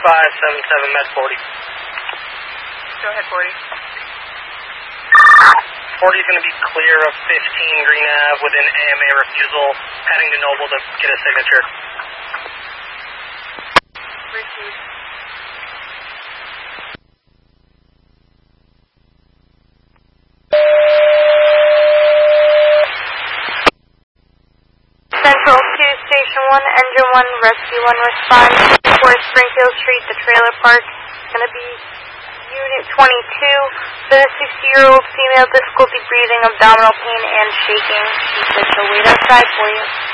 577 Med 40. Go ahead, 40. 40 is going to be clear of 15 Green Ave with an AMA refusal, heading to Noble to get a signature. Received. Central 2, Station 1, Engine 1, Rescue 1, respond. 4 Springfield Street, the trailer park. It's going to be Unit 22. For the 60-year-old female, difficulty breathing, abdominal pain, and shaking. She said she'll wait outside for you.